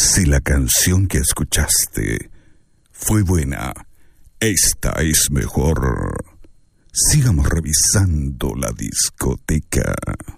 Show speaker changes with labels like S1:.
S1: Si la canción que escuchaste fue buena, esta es mejor. Sigamos revisando la discoteca.